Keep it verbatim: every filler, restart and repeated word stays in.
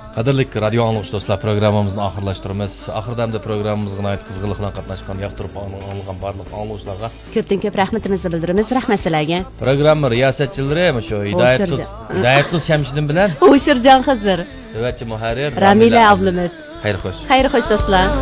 Qadrli radio anglagıç dostlar, programmamızı oxirlashtiramiz. Oxirida ham programmamizga nihoyat qiziqlik bilan qatnashgan, yoqtirib olgan barliq anglagıçlarga ko'pdan ko'p rahmatimizni bildiramiz. Rahmat sizlarga. Programma riyosatchilari shu Hidoyatqыз, Hidoyatqız Shamshidin bilan O'shirjon Xizr. Tevatchi muharrir Ramila ablamiz. Xayr xo'sh. Xayr xo'sh do'stlar.